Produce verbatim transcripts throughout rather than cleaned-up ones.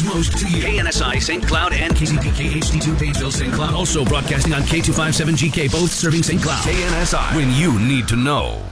most to you. K N S I Saint Cloud and K C P K H D two Pageville Saint Cloud. Also broadcasting on K two fifty-seven G K, both serving Saint Cloud. K N S I, when you need to know.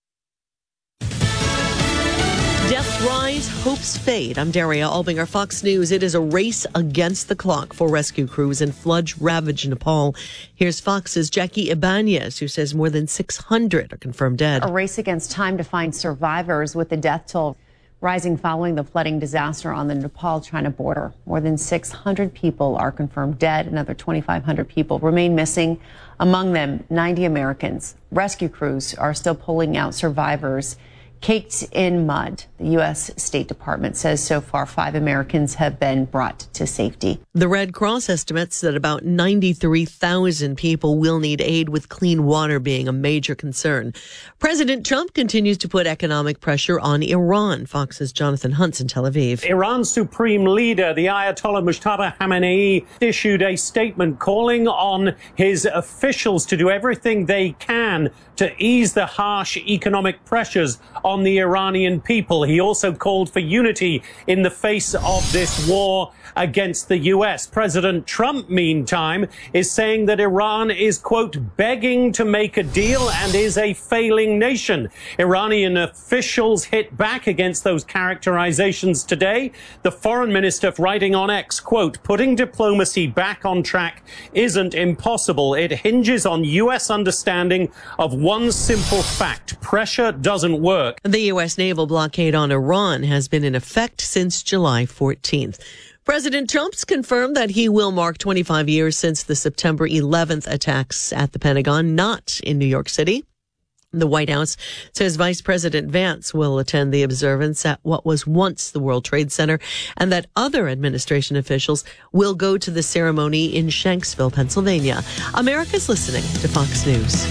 Deaths rise, hopes fade. I'm Daria Albinger, Fox News. It is a race against the clock for rescue crews in flood-ravaged Nepal. Here's Fox's Jackie Ibanez, who says more than six hundred are confirmed dead. A race against time to find survivors, with the death toll rising following the flooding disaster on the Nepal-China border. More than six hundred people are confirmed dead. Another twenty-five hundred people remain missing, among them ninety Americans. Rescue crews are still pulling out survivors caked in mud. The U S State Department says so far five Americans have been brought to safety. The Red Cross estimates that about ninety-three thousand people will need aid, with clean water being a major concern. President Trump continues to put economic pressure on Iran. Fox's Jonathan Hunt's in Tel Aviv. Iran's supreme leader, the Ayatollah Mustafa Khamenei, issued a statement calling on his officials to do everything they can to ease the harsh economic pressures on the Iranian people. He also called for unity in the face of this war against the U S. President Trump, meantime, is saying that Iran is, quote, begging to make a deal and is a failing nation. Iranian officials hit back against those characterizations today. The foreign minister writing on X, quote, putting diplomacy back on track isn't impossible. It hinges on U S understanding of one simple fact: pressure doesn't work. The U S naval blockade on Iran has been in effect since July fourteenth. President Trump's confirmed that he will mark twenty-five years since the September eleventh attacks at the Pentagon, not in New York City. The White House says Vice President Vance will attend the observance at what was once the World Trade Center, and that other administration officials will go to the ceremony in Shanksville, Pennsylvania. America's listening to Fox News.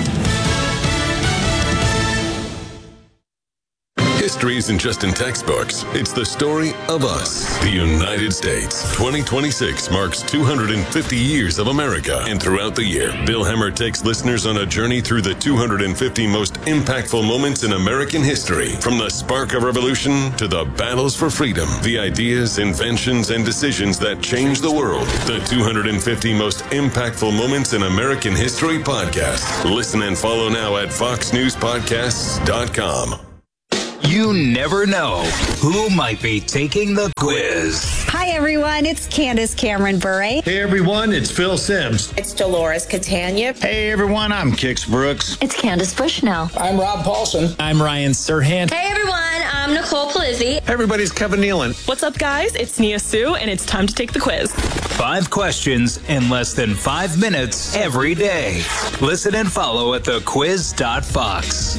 History isn't just in textbooks. It's the story of us, the United States. twenty twenty-six marks two hundred fifty years of America. And throughout the year, Bill Hemmer takes listeners on a journey through the two hundred fifty most impactful moments in American history. From the spark of revolution to the battles for freedom, the ideas, inventions, and decisions that changed the world. The two hundred fifty most impactful moments in American history podcast. Listen and follow now at fox news podcasts dot com. You never know who might be taking the quiz. Hi, everyone. It's Candace Cameron Bure. Hey, everyone. It's Phil Sims. It's Dolores Catania. Hey, everyone. I'm Kix Brooks. It's Candace Bushnell. I'm Rob Paulson. I'm Ryan Serhant. Hey, everyone. I'm Nicole Palizzi. Everybody's Kevin Nealon. What's up, guys? It's Nia Sue, and it's time to take the quiz. Five questions in less than five minutes every day. Listen and follow at the quiz dot fox.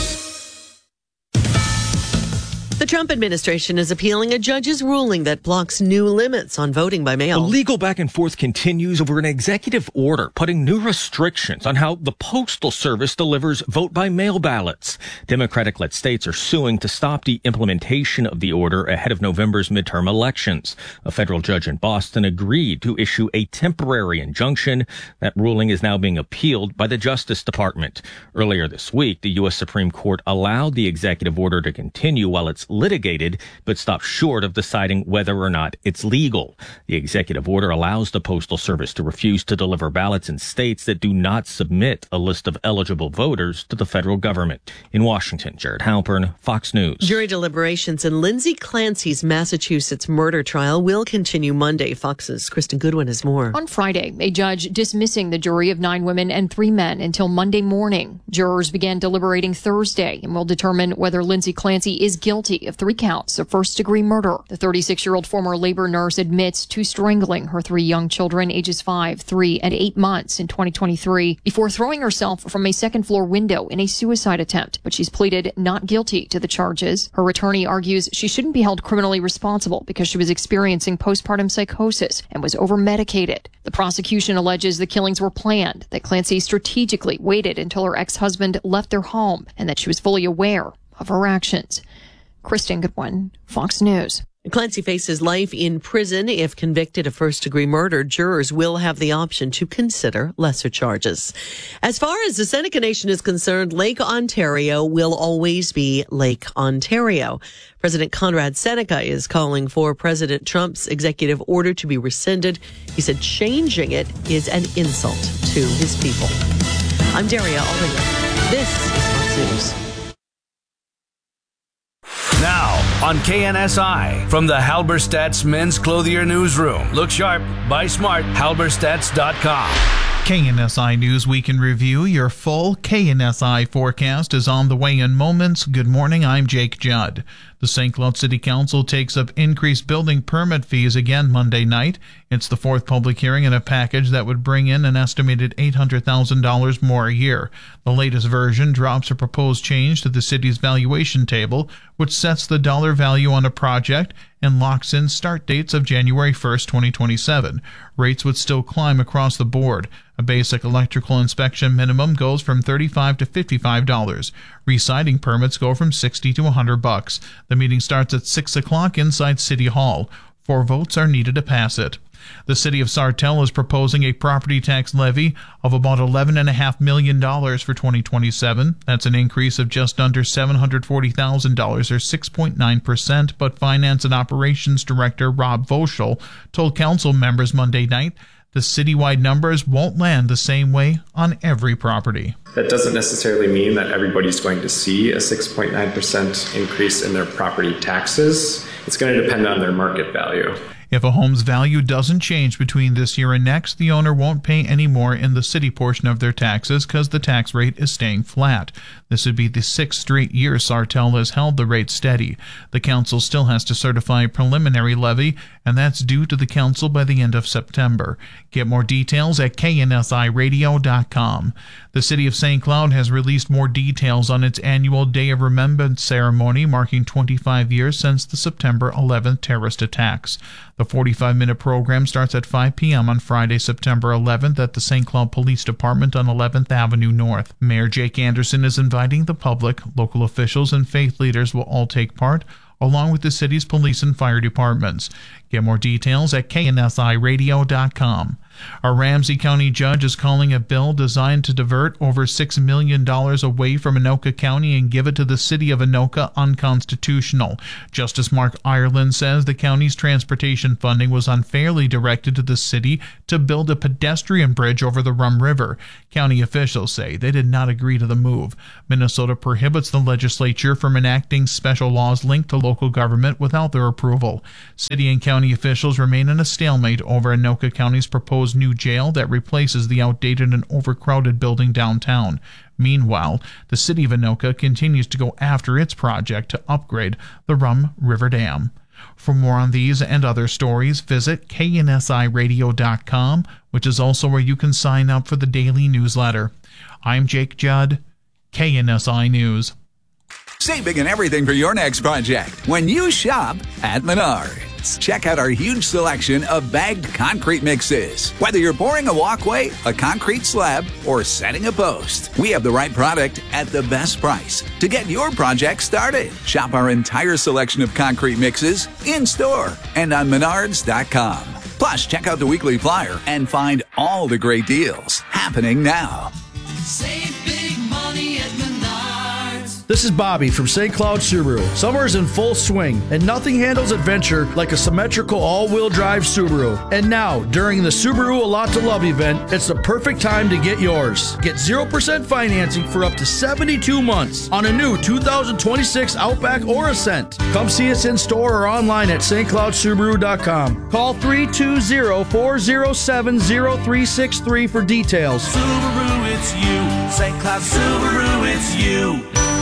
The Trump administration is appealing a judge's ruling that blocks new limits on voting by mail. The legal back and forth continues over an executive order putting new restrictions on how the Postal Service delivers vote-by-mail ballots. Democratic-led states are suing to stop the implementation of the order ahead of November's midterm elections. A federal judge in Boston agreed to issue a temporary injunction. That ruling is now being appealed by the Justice Department. Earlier this week, the U S Supreme Court allowed the executive order to continue while it's litigated, but stopped short of deciding whether or not it's legal. The executive order allows the Postal Service to refuse to deliver ballots in states that do not submit a list of eligible voters to the federal government. In Washington, Jared Halpern, Fox News. Jury deliberations in Lindsay Clancy's Massachusetts murder trial will continue Monday. Fox's Kristen Goodwin has more. On Friday, a judge dismissing the jury of nine women and three men until Monday morning. Jurors began deliberating Thursday and will determine whether Lindsay Clancy is guilty of three counts of first-degree murder. The thirty-six-year-old former labor nurse admits to strangling her three young children, ages five, three, and eight months in twenty twenty-three, before throwing herself from a second-floor window in a suicide attempt. But she's pleaded not guilty to the charges. Her attorney argues she shouldn't be held criminally responsible because she was experiencing postpartum psychosis and was over-medicated. The prosecution alleges the killings were planned, that Clancy strategically waited until her ex-husband left their home, and that she was fully aware of her actions. Kristen Goodwin, Fox News. Clancy faces life in prison. If convicted of first-degree murder, jurors will have the option to consider lesser charges. As far as the Seneca Nation is concerned, Lake Ontario will always be Lake Ontario. President Conrad Seneca is calling for President Trump's executive order to be rescinded. He said changing it is an insult to his people. I'm Daria Aldinger. This is Fox News. Now, on K N S I, from the Halberstadt's Men's Clothier Newsroom. Look sharp, buy smart, halberstadts dot com. K N S I News Week in Review. Your full K N S I forecast is on the way in moments. Good morning, I'm Jake Judd. The Saint Cloud City Council takes up increased building permit fees again Monday night. It's the fourth public hearing in a package that would bring in an estimated eight hundred thousand dollars more a year. The latest version drops a proposed change to the city's valuation table, which sets the dollar value on a project and locks in start dates of January first, twenty twenty-seven. Rates would still climb across the board. A basic electrical inspection minimum goes from thirty-five dollars to fifty-five dollars. Re-siding permits go from sixty to one hundred bucks. The meeting starts at six o'clock inside City Hall. Four votes are needed to pass it. The city of Sartell is proposing a property tax levy of about eleven point five million dollars for twenty twenty-seven. That's an increase of just under seven hundred forty thousand dollars or six point nine percent, but Finance and Operations Director Rob Voschel told council members Monday night the citywide numbers won't land the same way on every property. That doesn't necessarily mean that everybody's going to see a six point nine percent increase in their property taxes. It's going to depend on their market value. If a home's value doesn't change between this year and next, the owner won't pay any more in the city portion of their taxes because the tax rate is staying flat. This would be the sixth straight year Sartell has held the rate steady. The council still has to certify a preliminary levy, and that's due to the council by the end of September. Get more details at K N S I radio dot com. The city of Saint Cloud has released more details on its annual Day of Remembrance ceremony, marking twenty-five years since the September eleventh terrorist attacks. The forty-five minute program starts at five p.m. on Friday, September eleventh at the Saint Cloud Police Department on eleventh Avenue North. Mayor Jake Anderson is inviting the public. Local officials and faith leaders will all take part, along with the city's police and fire departments. Get more details at K N S I radio dot com. A Ramsey County judge is calling a bill designed to divert over six million dollars away from Anoka County and give it to the city of Anoka unconstitutional. Justice Mark Ireland says the county's transportation funding was unfairly directed to the city to build a pedestrian bridge over the Rum River. County officials say they did not agree to the move. Minnesota prohibits the legislature from enacting special laws linked to local government without their approval. City and county officials remain in a stalemate over Anoka County's proposed new jail that replaces the outdated and overcrowded building downtown. Meanwhile, the city of Anoka continues to go after its project to upgrade the Rum River Dam. For more on these and other stories, visit K N S I radio dot com, which is also where you can sign up for the daily newsletter. I'm Jake Judd, K N S I News. Save big in everything for your next project when you shop at Menards. Check out our huge selection of bagged concrete mixes. Whether you're pouring a walkway, a concrete slab, or setting a post, we have the right product at the best price to get your project started. Shop our entire selection of concrete mixes in-store and on menards dot com. Plus, check out the weekly flyer and find all the great deals happening now. Save big money at Menards. This is Bobby from Saint Cloud Subaru. Summer is in full swing, and nothing handles adventure like a symmetrical all-wheel drive Subaru. And now, during the Subaru A Lot to Love event, it's the perfect time to get yours. Get zero percent financing for up to seventy-two months on a new two thousand twenty-six Outback or Ascent. Come see us in store or online at st cloud subaru dot com. Call three two zero, four zero seven, zero three six three for details. Subaru, it's you. Saint Cloud Subaru, it's you.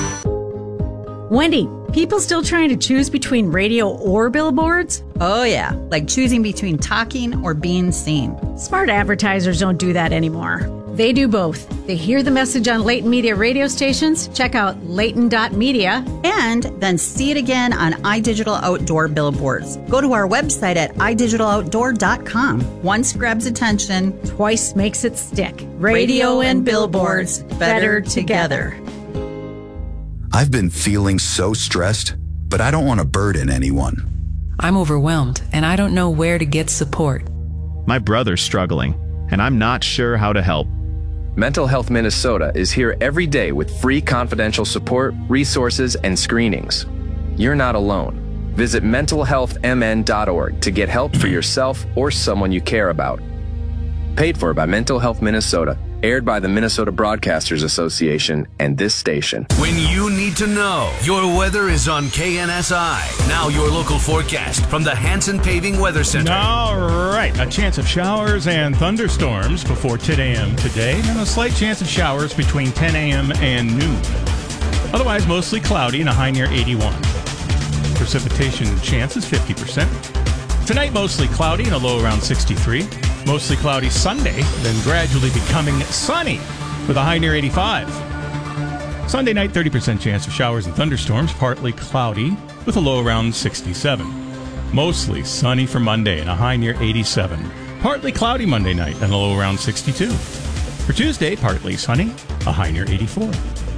Wendy, people still trying to choose between radio or billboards? Oh yeah, like choosing between talking or being seen. Smart advertisers don't do that anymore. They do both. They hear the message on Leighton Media radio stations, check out leighton dot media, and then see it again on iDigital Outdoor billboards. Go to our website at i digital outdoor dot com. Once grabs attention, twice makes it stick. Radio, radio and billboards, better together. I've been feeling so stressed, but I don't want to burden anyone. I'm overwhelmed, and I don't know where to get support. My brother's struggling, and I'm not sure how to help. Mental Health Minnesota is here every day with free confidential support, resources, and screenings. You're not alone. Visit mental health m n dot org to get help for yourself or someone you care about. Paid for by Mental Health Minnesota. Aired by the Minnesota Broadcasters Association and this station. When you need to know, your weather is on K N S I. Now your local forecast from the Hanson Paving Weather Center. All right, a chance of showers and thunderstorms before ten a.m. today, and a slight chance of showers between ten a.m. and noon. Otherwise, mostly cloudy and a high near eighty-one. Precipitation chance is fifty percent. Tonight, mostly cloudy and a low around sixty-three. Mostly cloudy Sunday, then gradually becoming sunny with a high near eighty-five. Sunday night, thirty percent chance of showers and thunderstorms, partly cloudy with a low around sixty-seven. Mostly sunny for Monday and a high near eighty-seven. Partly cloudy Monday night and a low around sixty-two. For Tuesday, partly sunny, a high near eighty-four.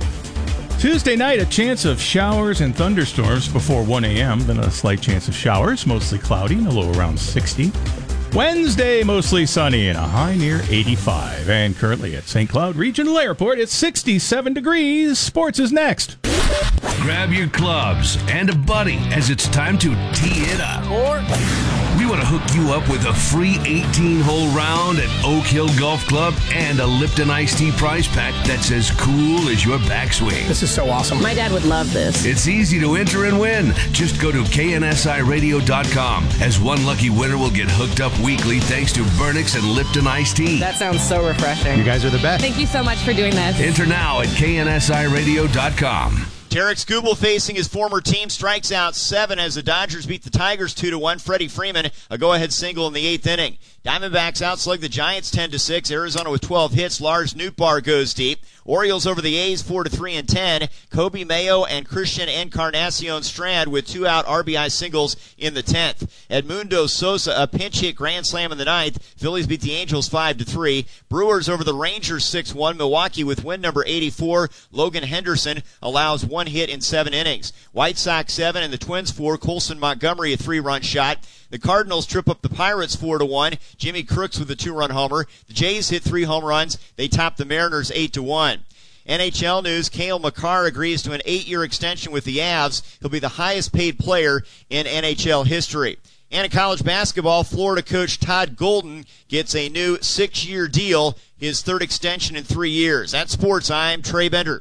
Tuesday night, a chance of showers and thunderstorms before one a.m., then a slight chance of showers, mostly cloudy and a low around sixty. Wednesday, mostly sunny and a high near eighty-five. And currently at Saint Cloud Regional Airport, it's sixty-seven degrees. Sports is next. Grab your clubs and a buddy as it's time to tee it up. Or we want to hook you up with a free eighteen-hole round at Oak Hill Golf Club and a Lipton Iced Tea prize pack that's as cool as your backswing. This is so awesome. My dad would love this. It's easy to enter and win. Just go to K N S I radio dot com, as one lucky winner will get hooked up weekly thanks to Burnix and Lipton Iced Tea. That sounds so refreshing. You guys are the best. Thank you so much for doing this. Enter now at K N S I radio dot com. Tarek Skubal facing his former team strikes out seven as the Dodgers beat the Tigers two to one. Freddie Freeman, a go-ahead single in the eighth inning. Diamondbacks outslug the Giants ten to six. Arizona with twelve hits. Lars Nootbaar goes deep. Orioles over the A's four to three and ten. Kobe Mayo and Christian Encarnacion Strand with two out R B I singles in the tenth. Edmundo Sosa, a pinch hit grand slam in the ninth. Phillies beat the Angels five to three. Brewers over the Rangers six one. Milwaukee with win number eighty-four. Logan Henderson allows one hit in seven innings. White Sox seven and the Twins four. Colson Montgomery a three-run shot. The Cardinals trip up the Pirates four to one. Jimmy Crooks with a two-run homer. The Jays hit three home runs. They top the Mariners eight to one. N H L news, Cale Makar agrees to an eight-year extension with the Avs. He'll be the highest-paid player in N H L history. And in college basketball, Florida coach Todd Golden gets a new six-year deal, his third extension in three years. That's sports. I'm Trey Bender.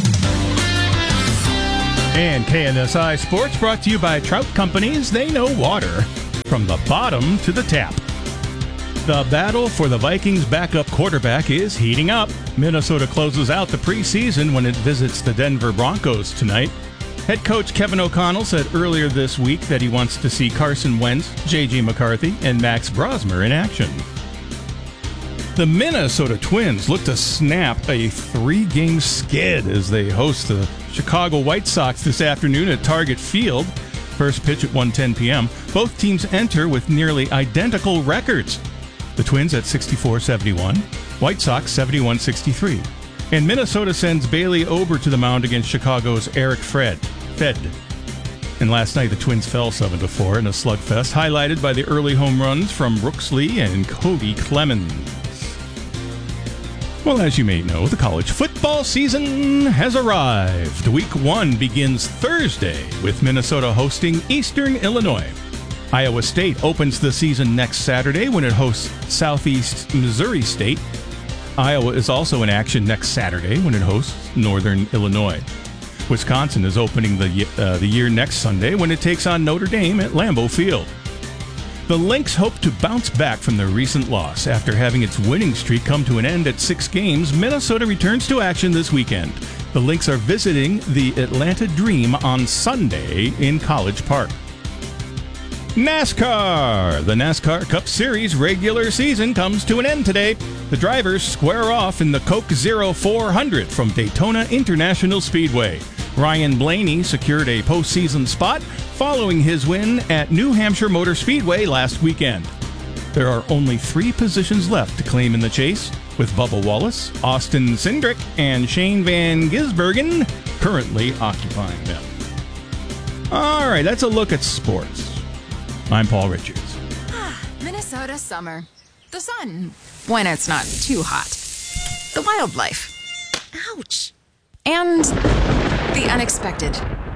And K N S I Sports brought to you by Trout Companies. They know water from the bottom to the tap. The battle for the Vikings' backup quarterback is heating up. Minnesota closes out the preseason when it visits the Denver Broncos tonight. Head coach Kevin O'Connell said earlier this week that he wants to see Carson Wentz, J J McCarthy, and Max Brosmer in action. The Minnesota Twins look to snap a three-game skid as they host the Chicago White Sox this afternoon at Target Field. First pitch at one ten p.m. Both teams enter with nearly identical records. The Twins at sixty-four seventy-one, White Sox seventy-one sixty-three. And Minnesota sends Bailey Ober to the mound against Chicago's Eric Fred. Fed. And last night the Twins fell seven to four in a slugfest, highlighted by the early home runs from Brooks Lee and Cody Clemens. Well, as you may know, the college football season has arrived. Week one begins Thursday with Minnesota hosting Eastern Illinois. Iowa State opens the season next Saturday when it hosts Southeast Missouri State. Iowa is also in action next Saturday when it hosts Northern Illinois. Wisconsin is opening the, uh, the year next Sunday when it takes on Notre Dame at Lambeau Field. The Lynx hope to bounce back from their recent loss. After having its winning streak come to an end at six games, Minnesota returns to action this weekend. The Lynx are visiting the Atlanta Dream on Sunday in College Park. NASCAR! The NASCAR Cup Series regular season comes to an end today. The drivers square off in the Coke Zero four hundred from Daytona International Speedway. Ryan Blaney secured a postseason spot following his win at New Hampshire Motor Speedway last weekend. There are only three positions left to claim in the chase, with Bubba Wallace, Austin Cindric, and Shane Van Gisbergen currently occupying them. All right, that's a look at sports. I'm Paul Richards. Minnesota summer. The sun, when it's not too hot. The wildlife. Ouch. And the unexpected.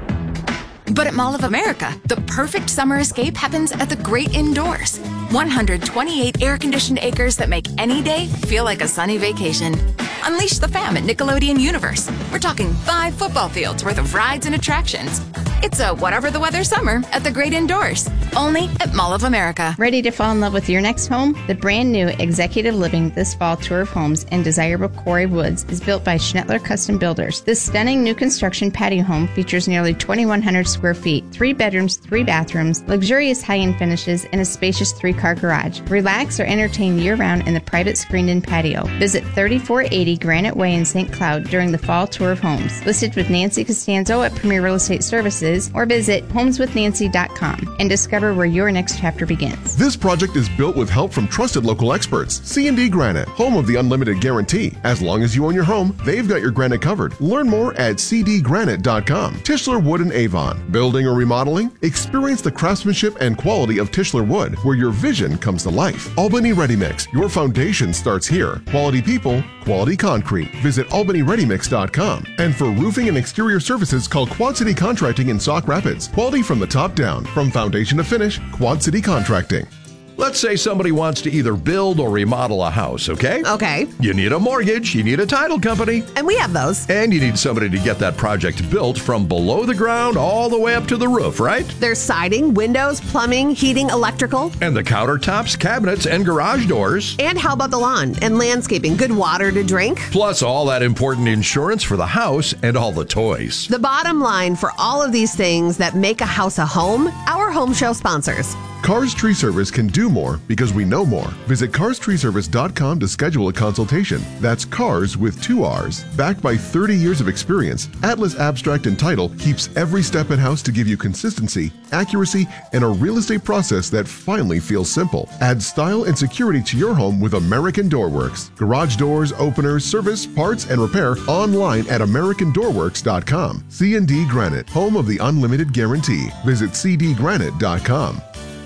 But at Mall of America, the perfect summer escape happens at the great indoors. one hundred twenty-eight air-conditioned acres that make any day feel like a sunny vacation. Unleash the fam at Nickelodeon Universe. We're talking five football fields worth of rides and attractions. It's a whatever the weather summer at the great indoors. Only at Mall of America. Ready to fall in love with your next home? The brand new Executive Living This Fall tour of homes in desirable Quarry Woods is built by Schnettler Custom Builders. This stunning new construction patio home features nearly twenty-one hundred square feet, three bedrooms, three bathrooms, luxurious high-end finishes, and a spacious three-car garage. Relax or entertain year-round in the private screened-in patio. Visit thirty-four eighty Granite Way in Saint Cloud during the fall tour of homes. Listed with Nancy Costanzo at Premier Real Estate Services, or visit homes with nancy dot com and discover where your next chapter begins. This project is built with help from trusted local experts. C and D Granite, home of the unlimited guarantee. As long as you own your home, they've got your granite covered. Learn more at c d granite dot com. Tischler Wood and Avon. Building or remodeling? Experience the craftsmanship and quality of Tischler Wood, where your vision comes to life. Albany Ready Mix. Your foundation starts here. Quality people, quality concrete. Visit albany ready mix dot com. And for roofing and exterior services, call Quad City Contracting in Sauk Rapids. Quality from the top down. From foundation to finish, Quad City Contracting. Let's say somebody wants to either build or remodel a house, okay? Okay. You need a mortgage, you need a title company. And we have those. And you need somebody to get that project built from below the ground all the way up to the roof, right? There's siding, windows, plumbing, heating, electrical. And the countertops, cabinets, and garage doors. And how about the lawn and landscaping? Good water to drink. Plus all that important insurance for the house and all the toys. The bottom line for all of these things that make a house a home, our home show sponsors. Cars Tree Service can do more because we know more. Visit cars tree service dot com to schedule a consultation. That's cars with two R's. Backed by thirty years of experience, Atlas Abstract and Title keeps every step in-house to give you consistency, accuracy, and a real estate process that finally feels simple. Add style and security to your home with American Door Works. Garage doors, openers, service, parts, and repair online at american door works dot com. C and D Granite, home of the unlimited guarantee. Visit c d granite dot com.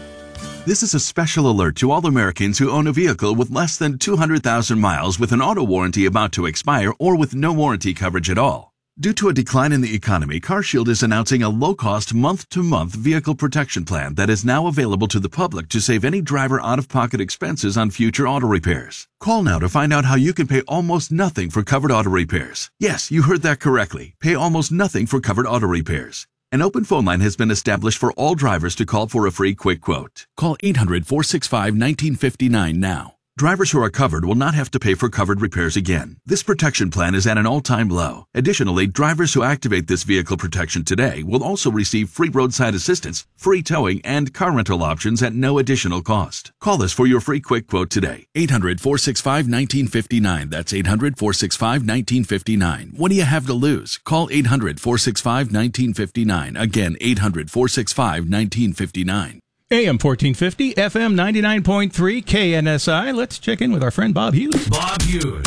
This is a special alert to all Americans who own a vehicle with less than two hundred thousand miles with an auto warranty about to expire or with no warranty coverage at all. Due to a decline in the economy, CarShield is announcing a low-cost month-to-month vehicle protection plan that is now available to the public to save any driver out-of-pocket expenses on future auto repairs. Call now to find out how you can pay almost nothing for covered auto repairs. Yes, you heard that correctly. Pay almost nothing for covered auto repairs. An open phone line has been established for all drivers to call for a free quick quote. Call eight hundred, four six five, one nine five nine now. Drivers who are covered will not have to pay for covered repairs again. This protection plan is at an all-time low. Additionally, drivers who activate this vehicle protection today will also receive free roadside assistance, free towing, and car rental options at no additional cost. Call us for your free quick quote today. eight hundred, four six five, one nine five nine. That's eight hundred, four six five, one nine five nine. What do you have to lose? Call eight hundred, four six five, one nine five nine. Again, eight hundred, four six five, one nine five nine. A M fourteen fifty, F M ninety-nine point three, K N S I. Let's check in with our friend Bob Hughes. Bob Hughes.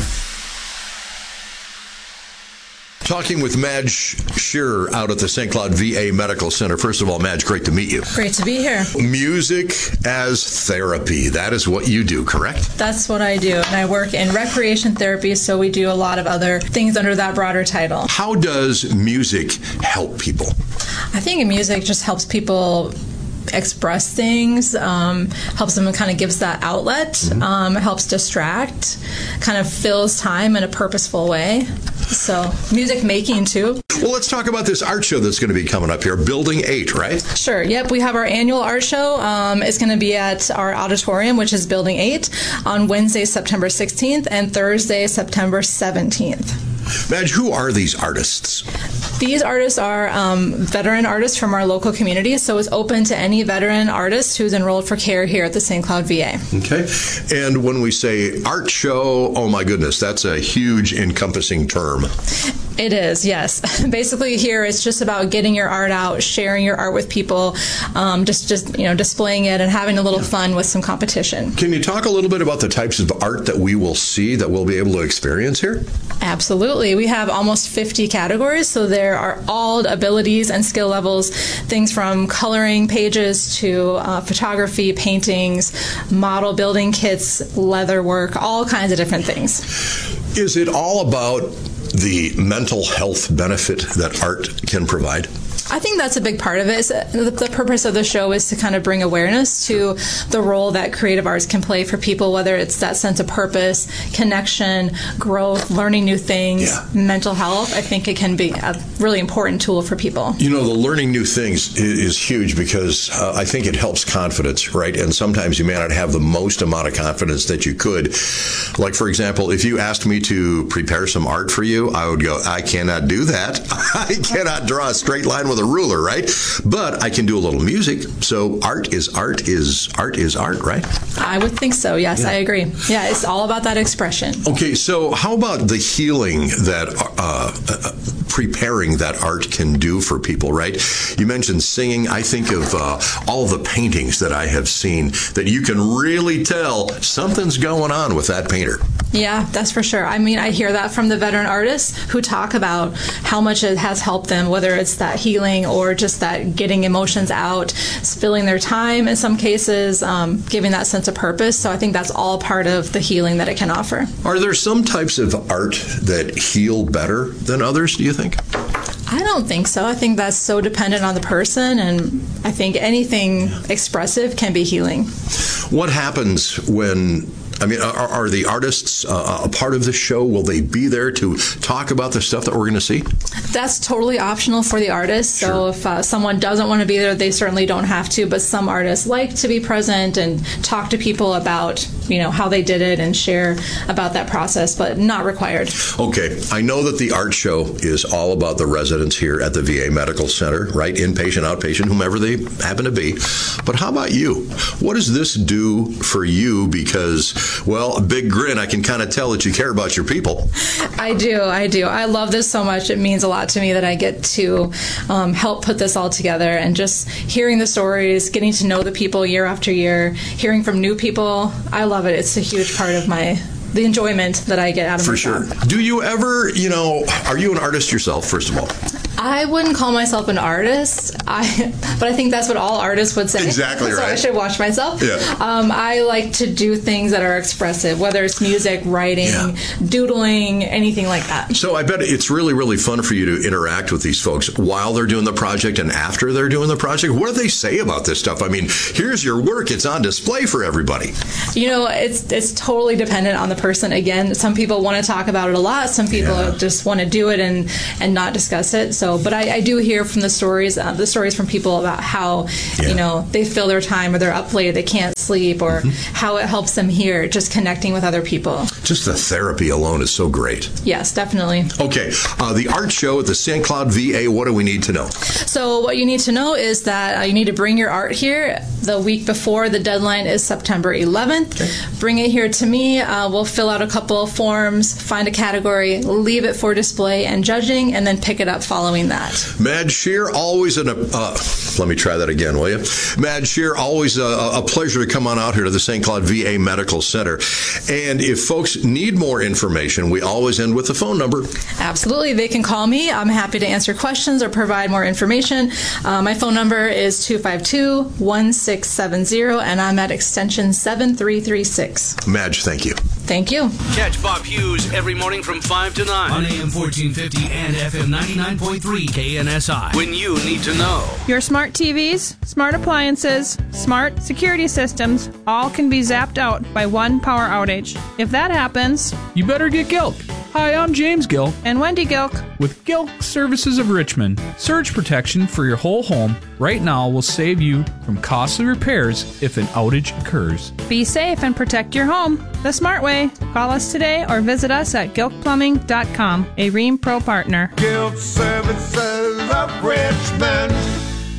Talking with Madge Shearer out at the Saint Cloud V A Medical Center. First of all, Madge, great to meet you. Great to be here. Music as therapy. That is what you do, correct? That's what I do. And I work in recreation therapy, so we do a lot of other things under that broader title. How does music help people? I think music just helps people express things, um, helps them and kind of gives that outlet, mm-hmm. um, helps distract, kind of fills time in a purposeful way. So music making too. Well, let's talk about this art show that's going to be coming up here, Building eight, right? Sure. Yep. We have our annual art show. Um, it's going to be at our auditorium, which is Building eight, on Wednesday, September sixteenth and Thursday, September seventeenth. Madge, who are these artists? These artists are um, veteran artists from our local community, so it's open to any veteran artist who's enrolled for care here at the Saint Cloud V A. Okay. And when we say art show, oh my goodness, that's a huge encompassing term. It is, yes. Basically here it's just about getting your art out, sharing your art with people, um, just, just you know, displaying it and having a little fun with some competition. Can you talk a little bit about the types of art that we will see, that we'll be able to experience here? Absolutely. We have almost fifty categories, so there there are all abilities and skill levels, things from coloring pages to uh, photography, paintings, model building kits, leather work, all kinds of different things. Is it all about the mental health benefit that art can provide? I think that's a big part of it. The, the purpose of the show is to kind of bring awareness to the role that creative arts can play for people, whether it's that sense of purpose, connection, growth, learning new things, yeah. mental health. I think it can be a really important tool for people. You know, the learning new things is, is huge because uh, I think it helps confidence, right? And sometimes you may not have the most amount of confidence that you could. Like, for example, if you asked me to prepare some art for you, I would go, I cannot do that. I cannot draw a straight line with a ruler, right? But I can do a little music. So art is art is art is art, right? I would think so. Yes, yeah. I agree. Yeah, it's all about that expression. Okay, so how about the healing that uh, uh, preparing that art can do for people, right? You mentioned singing. I think of uh, all the paintings that I have seen that you can really tell something's going on with that painter. Yeah, that's for sure. I mean, I hear that from the veteran artists who talk about how much it has helped them, whether it's that healing or just that getting emotions out, spilling their time in some cases, um, giving that sense of purpose. So I think that's all part of the healing that it can offer. Are there some types of art that heal better than others, do you think? I don't think so. I think that's so dependent on the person, and I think anything expressive can be healing. What happens when... I mean, are, are the artists uh, a part of the show? Will they be there to talk about the stuff that we're going to see? That's totally optional for the artists. Sure. So if uh, someone doesn't want to be there, they certainly don't have to. But some artists like to be present and talk to people about, you know, how they did it and share about that process, but not required. Okay. I know that the art show is all about the residents here at the V A Medical Center, right? Inpatient, outpatient, whomever they happen to be. But how about you? What does this do for you? Because, well, a big grin, I can kind of tell that you care about your people. I do. I do. I love this so much. It means a lot to me that I get to um, help put this all together, and just hearing the stories, getting to know the people year after year, hearing from new people. I love it. It's a huge part of my the enjoyment that I get out of For my sure. job. Do you ever, you know, are you an artist yourself, first of all? I wouldn't call myself an artist, I, but I think that's what all artists would say. Exactly so right. I should watch myself. Yeah. Um, I like to do things that are expressive, whether it's music, writing, yeah. doodling, anything like that. So I bet it's really, really fun for you to interact with these folks while they're doing the project and after they're doing the project. What do they say about this stuff? I mean, here's your work. It's on display for everybody. You know, it's it's totally dependent on the person. Again, some people want to talk about it a lot. Some people yeah. just want to do it and, and not discuss it. So, but I, I do hear from the stories, uh, the stories from people about how, yeah. you know, they fill their time or they're up late, they can't sleep, or mm-hmm. how it helps them here, just connecting with other people. Just the therapy alone is so great. Yes, definitely. Okay, uh, the art show at the Saint Cloud V A, what do we need to know? So what you need to know is that uh, you need to bring your art here the week before. The deadline is September eleventh. Okay. Bring it here to me. Uh, we'll fill out a couple of forms, find a category, leave it for display and judging, and then pick it up following that. Madge Shear, always an, uh, let me try that again, will you? Madge Shear, always a, a pleasure to come on out here to the Saint Cloud V A Medical Center. And if folks need more information, we always end with the phone number. Absolutely. They can call me. I'm happy to answer questions or provide more information. Uh, my phone number is two five two, one six seven zero, and I'm at extension seven three three six. Madge, thank you. Thank you. Catch Bob Hughes every morning from five to nine on A M fourteen fifty and F M ninety-nine point three K N S I. When you need to know. Your smart T Vs, smart appliances, smart security systems, all can be zapped out by one power outage. If that happens, you better get Gilk. Hi, I'm James Gilk. And Wendy Gilk. With Gilk Services of Richmond, surge protection for your whole home right now will save you from costly repairs if an outage occurs. Be safe and protect your home the smart way. Call us today or visit us at gilk plumbing dot com, a Rheem Pro partner. Gilk Services of Richmond.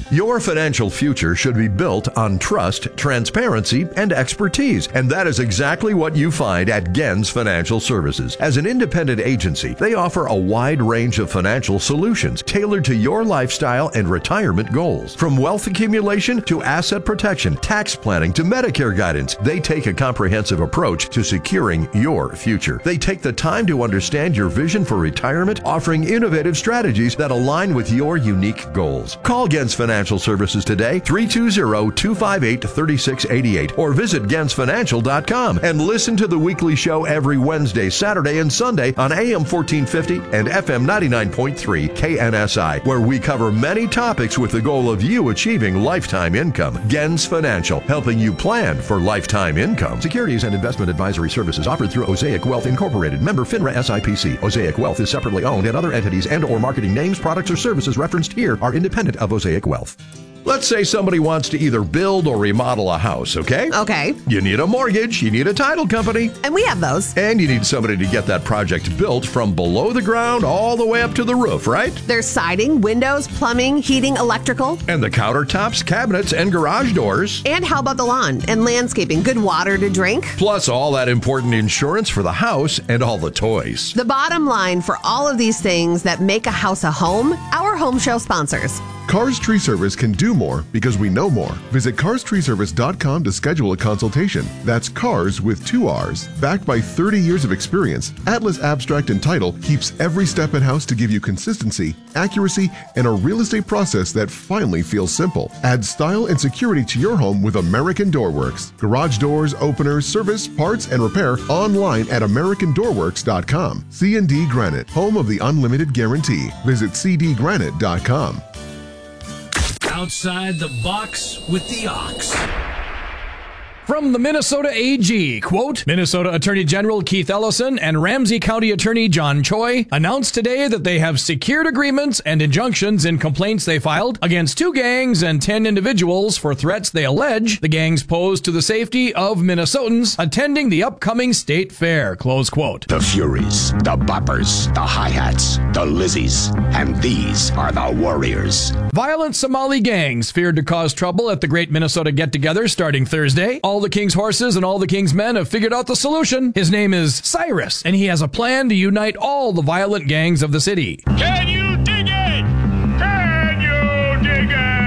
Your financial future should be built on trust, transparency, and expertise, and that is exactly what you find at Gens Financial Services. As an independent agency, they offer a wide range of financial solutions tailored to your lifestyle and retirement goals. From wealth accumulation to asset protection, tax planning to Medicare guidance, they take a comprehensive approach to securing your future. They take the time to understand your vision for retirement, offering innovative strategies that align with your unique goals. Call Gens Financial Services today, three two zero, two five eight, three six eight eight, or visit gens financial dot com and listen to the weekly show every Wednesday, Saturday, and Sunday on A M fourteen fifty and F M ninety-nine point three K N S I, where we cover many topics with the goal of you achieving lifetime income. Gens Financial, helping you plan for lifetime income. Securities and investment advisory services offered through Osaic Wealth Incorporated, member FINRA S I P C. Osaic Wealth is separately owned, and other entities and or marketing names, products, or services referenced here are independent of Osaic Wealth. Let's say somebody wants to either build or remodel a house, okay? Okay. You need a mortgage, you need a title company. And we have those. And you need somebody to get that project built from below the ground all the way up to the roof, right? There's siding, windows, plumbing, heating, electrical. And the countertops, cabinets, and garage doors. And how about the lawn and landscaping? Good water to drink. Plus all that important insurance for the house and all the toys. The bottom line for all of these things that make a house a home, our home show sponsors. Cars Tree Service can do more because we know more. Visit cars tree service dot com to schedule a consultation. That's cars with two R's. Backed by thirty years of experience, Atlas Abstract and Title keeps every step in-house to give you consistency, accuracy, and a real estate process that finally feels simple. Add style and security to your home with American Door Works. Garage doors, openers, service, parts, and repair online at american door works dot com. C and D Granite, home of the unlimited guarantee. Visit c d granite dot com. Outside the box with the ox. From the Minnesota A G, quote, Minnesota Attorney General Keith Ellison and Ramsey County Attorney John Choi announced today that they have secured agreements and injunctions in complaints they filed against two gangs and ten individuals for threats they allege the gangs pose to the safety of Minnesotans attending the upcoming state fair, close quote. The Furies, the Boppers, the Hi-Hats, the Lizzies, and these are the Warriors. Violent Somali gangs feared to cause trouble at the Great Minnesota Get-Together starting Thursday. All the King's horses and all the King's men have figured out the solution. His name is Cyrus, and he has a plan to unite all the violent gangs of the city. Can you dig it? Can you dig it?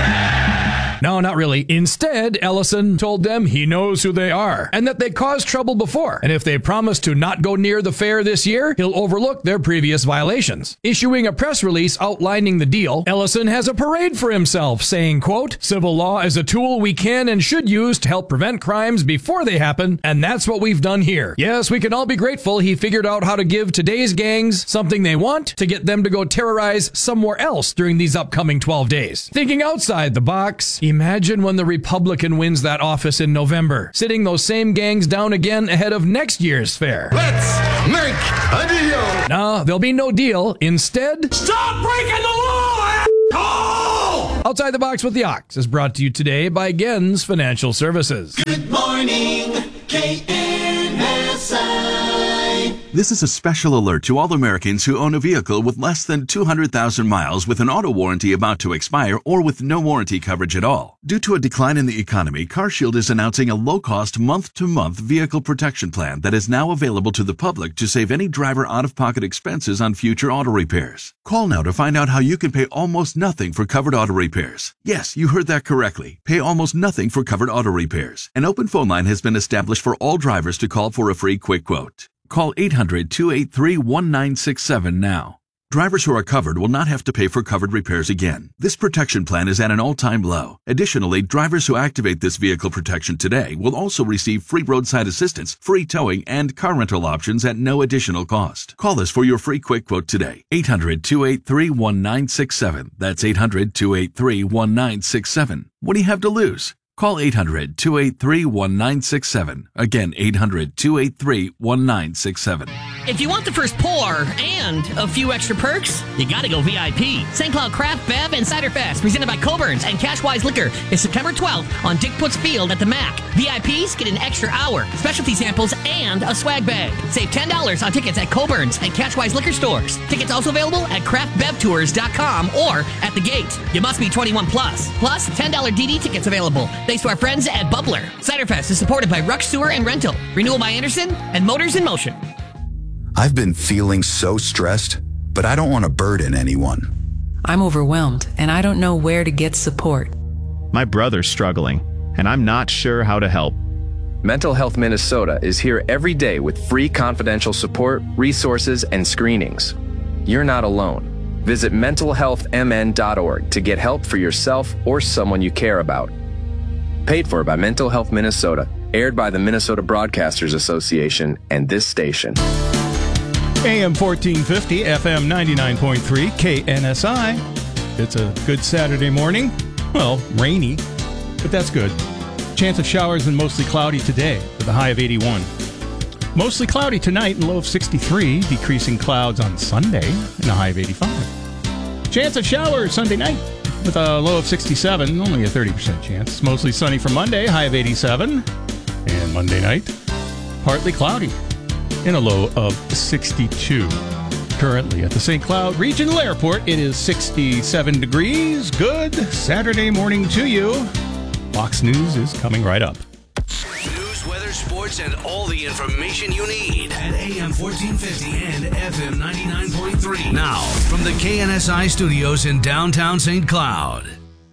No, not really. Instead, Ellison told them he knows who they are and that they caused trouble before. And if they promise to not go near the fair this year, he'll overlook their previous violations. Issuing a press release outlining the deal, Ellison has a parade for himself, saying, quote, civil law is a tool we can and should use to help prevent crimes before they happen, and that's what we've done here. Yes, we can all be grateful he figured out how to give today's gangs something they want to get them to go terrorize somewhere else during these upcoming twelve days. Thinking outside the box, imagine when the Republican wins that office in November, sitting those same gangs down again ahead of next year's fair. Let's make a deal. No, there'll be no deal. Instead, stop breaking the law, asshole! Outside the Box with the Ox is brought to you today by Gens Financial Services. Good morning, K N S I. This is a special alert to all Americans who own a vehicle with less than two hundred thousand miles with an auto warranty about to expire or with no warranty coverage at all. Due to a decline in the economy, CarShield is announcing a low-cost month-to-month vehicle protection plan that is now available to the public to save any driver out-of-pocket expenses on future auto repairs. Call now to find out how you can pay almost nothing for covered auto repairs. Yes, you heard that correctly. Pay almost nothing for covered auto repairs. An open phone line has been established for all drivers to call for a free quick quote. Call eight hundred, two eight three, one nine six seven now. Drivers who are covered will not have to pay for covered repairs again. This protection plan is at an all-time low. Additionally, drivers who activate this vehicle protection today will also receive free roadside assistance, free towing, and car rental options at no additional cost. Call us for your free quick quote today. eight hundred, two eight three, one nine six seven. That's eight hundred, two eight three, one nine six seven. What do you have to lose? Call eight hundred, two eight three, one nine six seven. Again, eight hundred, two eight three, one nine six seven. If you want the first pour and a few extra perks, you gotta go V I P. Saint Cloud Craft, Bev, and Cider Fest, presented by Coburn's and Cashwise Liquor, is September twelfth on Dick Putz Field at the M A C. V I Ps get an extra hour, specialty samples, and a swag bag. Save ten dollars on tickets at Coburn's and Cashwise Liquor stores. Tickets also available at craft bev tours dot com or at the gate. You must be twenty-one plus. Plus, ten dollars D D tickets available. Thanks to our friends at Bubbler. Cider Fest is supported by Rush Sewer and Rental, Renewal by Anderson, and Motors in Motion. I've been feeling so stressed, but I don't want to burden anyone. I'm overwhelmed, and I don't know where to get support. My brother's struggling, and I'm not sure how to help. Mental Health Minnesota is here every day with free confidential support, resources, and screenings. You're not alone. Visit mental health m n dot org to get help for yourself or someone you care about. Paid for by Mental Health Minnesota, aired by the Minnesota Broadcasters Association and this station. A M fourteen fifty, F M ninety-nine point three, K N S I. It's a good Saturday morning. Well, rainy, but that's good. Chance of showers and mostly cloudy today with a high of eighty-one. Mostly cloudy tonight and low of sixty-three. Decreasing clouds on Sunday and a high of eighty-five. Chance of showers Sunday night with a low of sixty-seven. Only a thirty percent chance. Mostly sunny for Monday, high of eighty-seven. And Monday night, partly cloudy in a low of sixty-two. Currently at the Saint Cloud Regional Airport, it is sixty-seven degrees. Good Saturday morning to you. Fox News is coming right up. News, weather, sports, and all the information you need at A M fourteen fifty and F M ninety-nine point three. Now, from the K N S I studios in downtown Saint Cloud.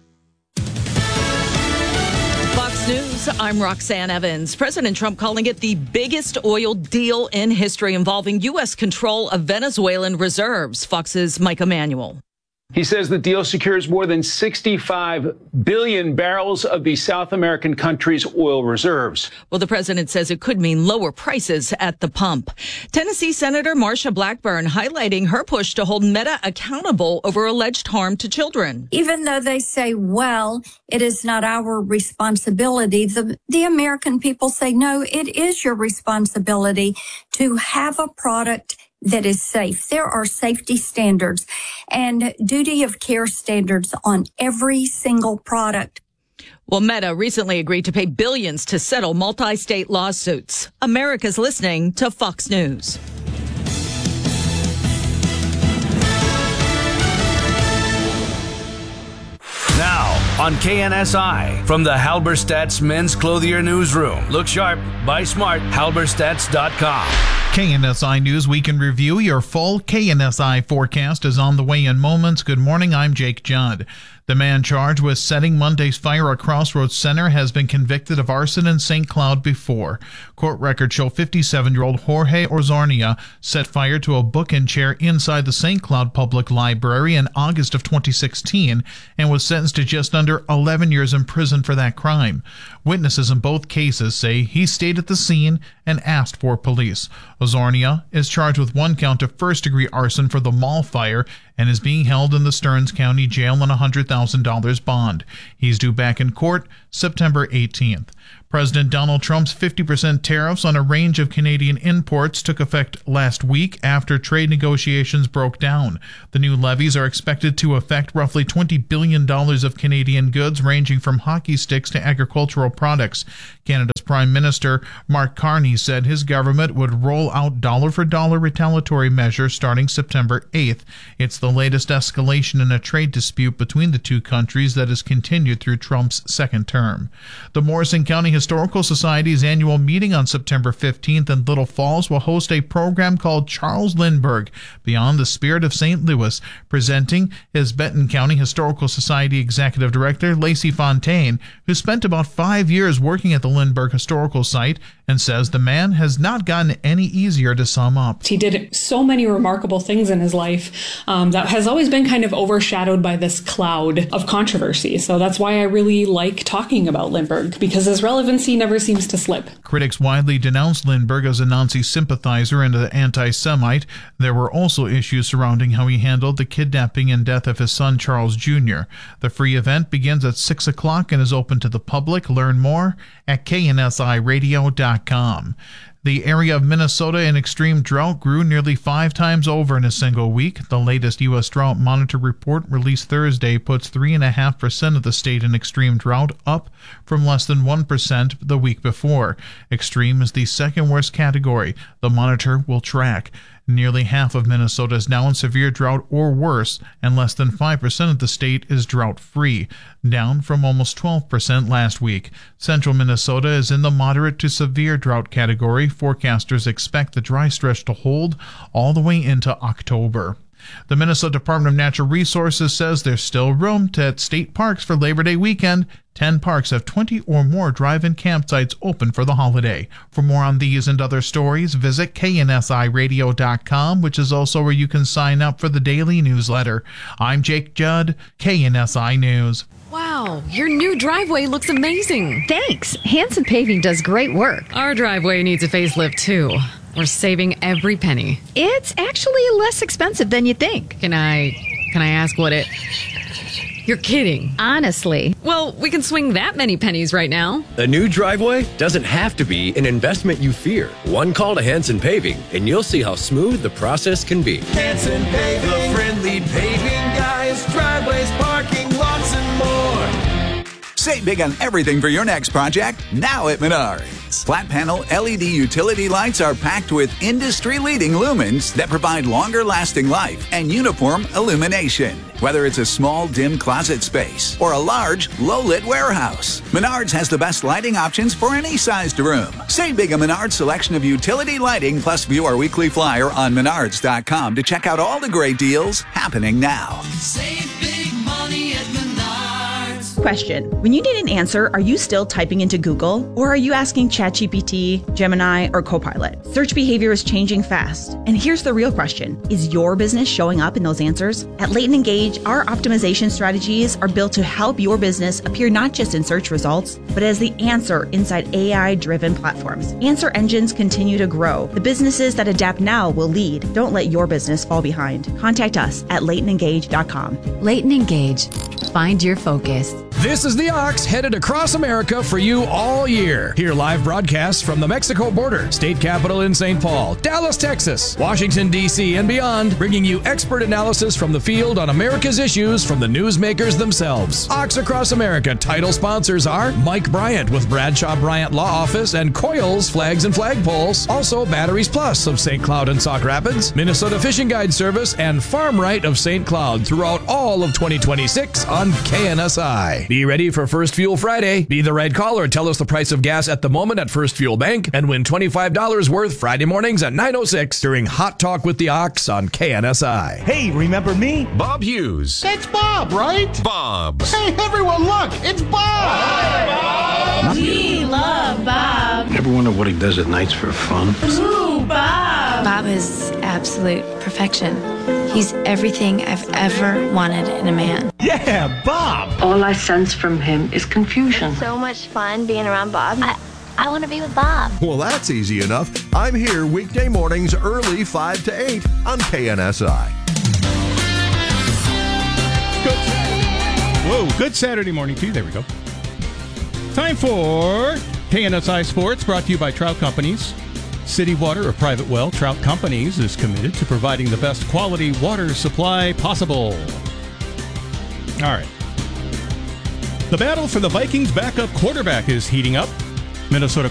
Fox News, I'm Roxanne Evans. President Trump calling it the biggest oil deal in history involving U S control of Venezuelan reserves. Fox's Mike Emanuel. He says the deal secures more than sixty-five billion barrels of the South American country's oil reserves. Well, the president says it could mean lower prices at the pump. Tennessee Senator Marsha Blackburn highlighting her push to hold Meta accountable over alleged harm to children. Even though they say, well, it is not our responsibility, the, the American people say, no, it is your responsibility to have a product that is safe. There are safety standards and duty of care standards on every single product. Well, Meta recently agreed to pay billions to settle multi-state lawsuits. America's listening to Fox News. Now, on K N S I, from the Halberstadt's Men's Clothier Newsroom. Look sharp, buy smart, halberstadts dot com. K N S I News Week in Review. Your full K N S I forecast is on the way in moments. Good morning, I'm Jake Judd. The man charged with setting Monday's fire at Crossroads Center has been convicted of arson in Saint Cloud before. Court records show fifty-seven-year-old Jorge Orzornia set fire to a book and chair inside the Saint Cloud Public Library in August of twenty sixteen and was sentenced to just under eleven years in prison for that crime. Witnesses in both cases say he stayed at the scene and asked for police. Orzornia is charged with one count of first-degree arson for the mall fire and is being held in the Stearns County Jail on a one hundred thousand dollars bond. He's due back in court September eighteenth. President Donald Trump's fifty percent tariffs on a range of Canadian imports took effect last week after trade negotiations broke down. The new levies are expected to affect roughly twenty billion dollars of Canadian goods, ranging from hockey sticks to agricultural products. Canada's Prime Minister Mark Carney said his government would roll out dollar-for-dollar retaliatory measures starting September eighth. It's the latest escalation in a trade dispute between the two countries that has continued through Trump's second term. The Morrison County Historical Society's annual meeting on September fifteenth in Little Falls will host a program called Charles Lindbergh, Beyond the Spirit of Saint Louis. Presenting is Benton County Historical Society Executive Director Lacey Fontaine, who spent about five years working at the Lindbergh Historical Site and says the man has not gotten any easier to sum up. He did so many remarkable things in his life um, that has always been kind of overshadowed by this cloud of controversy. So that's why I really like talking about Lindbergh, because his relevancy never seems to slip. Critics widely denounced Lindbergh as a Nazi sympathizer and an anti-Semite. There were also issues surrounding how he handled the kidnapping and death of his son Charles Junior The free event begins at six o'clock and is open to the public. Learn more at K N S I radio dot com. The area of Minnesota in extreme drought grew nearly five times over in a single week. The latest U S Drought Monitor report released Thursday puts three point five percent of the state in extreme drought, up from less than one percent the week before. Extreme is the second worst category the monitor will track. Nearly half of Minnesota is now in severe drought or worse, and less than five percent of the state is drought-free, down from almost twelve percent last week. Central Minnesota is in the moderate to severe drought category. Forecasters expect the dry stretch to hold all the way into October. The Minnesota Department of Natural Resources says there's still room to at state parks for Labor Day weekend. Ten parks have twenty or more drive-in campsites open for the holiday. For more on these and other stories, visit K N S I radio dot com, which is also where you can sign up for the daily newsletter. I'm Jake Judd, K N S I News. Wow, your new driveway looks amazing. Thanks. Hanson Paving does great work. Our driveway needs a facelift, too. We're saving every penny. It's actually less expensive than you think. Can I, can I ask what it... You're kidding. Honestly. Well, we can swing that many pennies right now. A new driveway doesn't have to be an investment you fear. One call to Hanson Paving, and you'll see how smooth the process can be. Hanson Paving, the friendly paving guys, driveways, parking lots, and more. Save big on everything for your next project now at Menards. Flat panel L E D utility lights are packed with industry-leading lumens that provide longer-lasting life and uniform illumination. Whether it's a small, dim closet space or a large, low-lit warehouse, Menards has the best lighting options for any sized room. Save big on Menards' selection of utility lighting, plus view our weekly flyer on menards dot com to check out all the great deals happening now. Save big money at Menards. Question. When you need an answer, are you still typing into Google? Or are you asking ChatGPT, Gemini, or Copilot? Search behavior is changing fast. And here's the real question. Is your business showing up in those answers? At Leighton Engage, our optimization strategies are built to help your business appear not just in search results, but as the answer inside A I-driven platforms. Answer engines continue to grow. The businesses that adapt now will lead. Don't let your business fall behind. Contact us at leighton engage dot com. Leighton Engage. Find your focus. This is the Ox, headed across America for you all year. Hear live broadcasts from the Mexico border, state capital in Saint Paul, Dallas, Texas, Washington, D C, and beyond, bringing you expert analysis from the field on America's issues from the newsmakers themselves. Ox Across America title sponsors are Mike Bryant with Bradshaw Bryant Law Office and Coils Flags and Flagpoles. Also Batteries Plus of Saint Cloud and Sauk Rapids, Minnesota Fishing Guide Service, and Farm Right of Saint Cloud throughout all of twenty twenty-six on K N S I. Be ready for First Fuel Friday. Be the right caller. Tell us the price of gas at the moment at First Fuel Bank and win twenty-five dollars worth Friday mornings at nine oh six during Hot Talk with the Ox on K N S I. Hey, remember me? Bob Hughes. It's Bob, right? Bob. Hey, everyone, look, it's Bob. Hi, Bob. We love Bob. Ever wonder what he does at nights for fun? Ooh, Bob. Bob is absolute perfection. He's everything I've ever wanted in a man. Yeah, Bob! All I sense from him is confusion. So much fun being around Bob. I, I want to be with Bob. Well, that's easy enough. I'm here weekday mornings early five to eight on K N S I. Good. Whoa, good Saturday morning to you. There we go. Time for K N S I Sports, brought to you by Trout Companies. City Water, a private well, Trout Companies is committed to providing the best quality water supply possible. All right. The battle for the Vikings backup quarterback is heating up. Minnesota